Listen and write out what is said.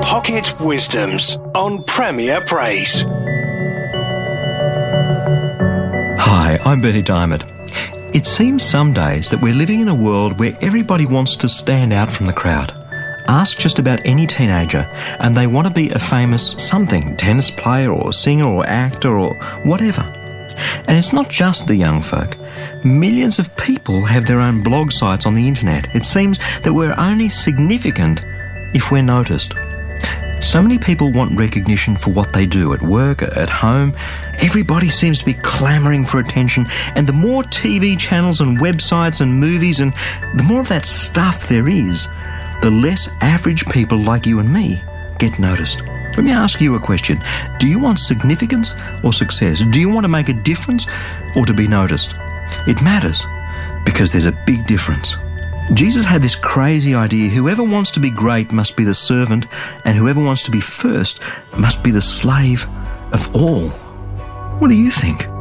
Pocket Wisdoms on Premier Praise. Hi, I'm Bertie Diamond. It seems some days that we're living in a world where everybody wants to stand out from the crowd. Ask just about any teenager and they want to be a famous something, tennis player or singer or actor or whatever. And it's not just the young folk. Millions of people have their own blog sites on the internet. It seems that we're only significant if we're noticed. So many people want recognition for what they do at work, at home. Everybody seems to be clamouring for attention, and the more TV channels and websites and movies and the more of that stuff there is, the less average people like you and me get noticed. Let me ask you a question. Do you want significance or success? Do you want to make a difference or to be noticed? It matters because there's a big difference. Jesus had this crazy idea: whoever wants to be great must be the servant, and whoever wants to be first must be the slave of all. What do you think?